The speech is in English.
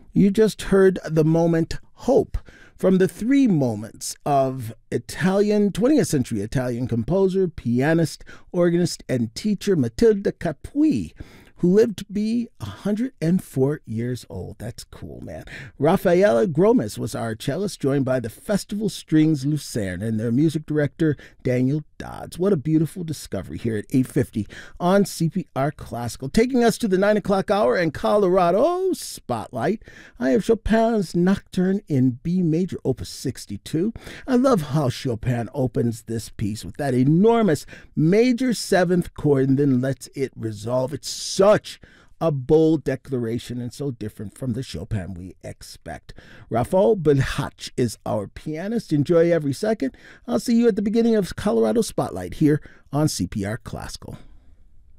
You just heard the moment Hope from the three moments of Italian, 20th century Italian composer, pianist, organist, and teacher Matilda Capui, who lived to be 104 years old. That's cool, man. Rafaela Gromes was our cellist, joined by the Festival Strings Lucerne and their music director, Daniel Dodds. What a beautiful discovery here at 8:50 on CPR Classical. Taking us to the 9 o'clock hour and Colorado Spotlight, I have Chopin's Nocturne in B major, opus 62. I love how Chopin opens this piece with that enormous major seventh chord and then lets it resolve. It's such a bold declaration and so different from the Chopin we expect. Rafael Belhach is our pianist. Enjoy every second. I'll see you at the beginning of Colorado Spotlight here on CPR Classical.